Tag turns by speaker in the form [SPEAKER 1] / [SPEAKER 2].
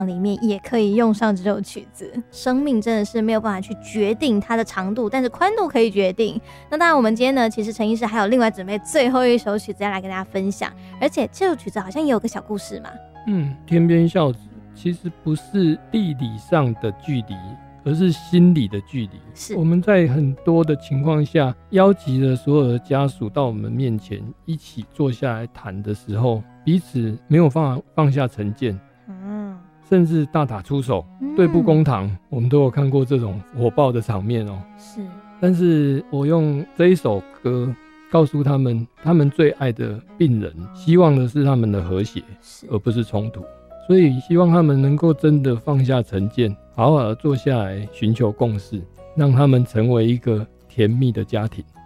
[SPEAKER 1] 里面也可以用上这首曲子。生命真的是没有办法去决定它的长度，但是宽度可以决定。那当然我们今天呢，其实陈医师还有另外准备最后一首曲子要来跟大家分享，而且这首曲子好像也有个小故事嘛。
[SPEAKER 2] 天边孝子其实不是地理上的距离，而是心理的距离。
[SPEAKER 1] 是
[SPEAKER 2] 我们在很多的情况下邀集了所有的家属到我们面前一起坐下来谈的时候，彼此没有放下成见，甚至大打出手，对簿公堂，我们都有看过这种火爆的场面哦。
[SPEAKER 1] 是，
[SPEAKER 2] 但是我用这一首歌告诉他们，他们最爱的病人希望的是他们的和谐，而不是冲突。所以希望他们能够真的放下成见，好好的坐下来寻求共识，让他们成为一个甜蜜的家庭。